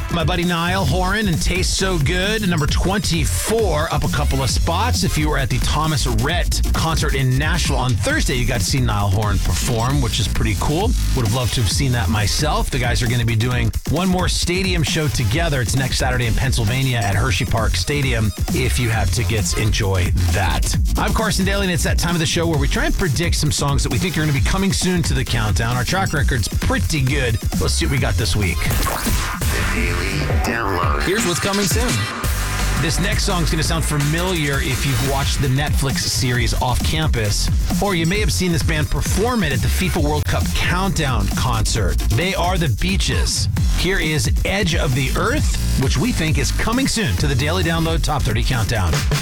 My buddy Niall Horan and Taste So Good, number 24, up a couple of spots. If you were at the Thomas Rhett concert in Nashville on Thursday, you got to see Niall Horan perform, which is pretty cool. Would have loved to have seen that myself. The guys are going to be doing one more stadium show together. It's next Saturday in Pennsylvania at Hershey Park Stadium. If you have tickets, enjoy that. I'm Carson Daly, and it's that time of the show where we try and predict some songs that we think are going to be coming soon to the countdown. Our track record's pretty good. Let's see what we got this week. The Daily Download. Here's what's coming soon. This next song is going to sound familiar if you've watched the Netflix series Off Campus, or you may have seen this band perform it at the FIFA World Cup Countdown concert. They are the Beaches. Here is Edge of the Earth, which we think is coming soon to the Daily Download Top 30 Countdown.